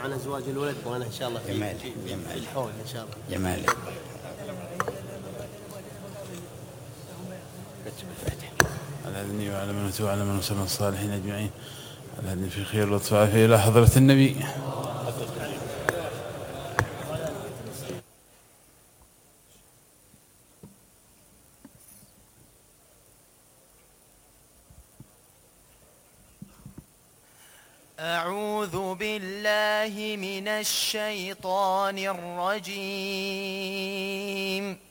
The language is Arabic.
معنا زواج الولد وانا ان شاء الله في الحول ان شاء الله. جمال. على النبي وعلى من اتوا وعلى من وسلم الصالحين اجمعين. على النبي في خير لطف عافيه الى حضره النبي. أعوذ بالله من الشيطان الرجيم.